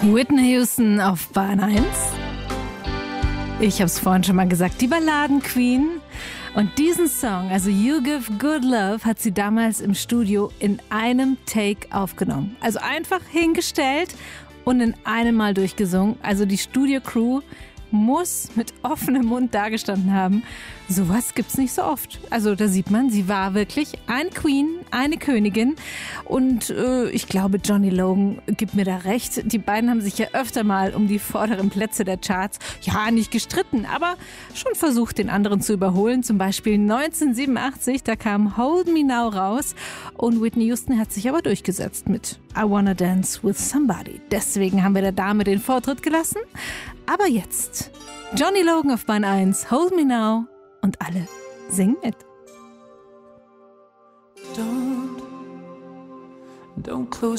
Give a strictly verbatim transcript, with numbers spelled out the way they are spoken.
Whitney Houston auf Bahn eins. Ich habe es vorhin schon mal gesagt, die Balladen-Queen. Und diesen Song, also You Give Good Love, hat sie damals im Studio in einem Take aufgenommen. Also einfach hingestellt und in einem Mal durchgesungen. Also die Studio-Crew muss mit offenem Mund dagestanden haben. Sowas gibt's nicht so oft. Also da sieht man, sie war wirklich eine Queen, eine Königin. Und äh, ich glaube, Johnny Logan gibt mir da recht. Die beiden haben sich ja öfter mal um die vorderen Plätze der Charts, ja, nicht gestritten, aber schon versucht, den anderen zu überholen. Zum Beispiel neunzehnhundertsiebenundachtzig, da kam Hold Me Now raus. Und Whitney Houston hat sich aber durchgesetzt mit I Wanna Dance With Somebody. Deswegen haben wir der Dame den Vortritt gelassen. Aber jetzt Johnny Logan auf Bahn eins, Hold Me Now, und alle singen mit. Don't, don't close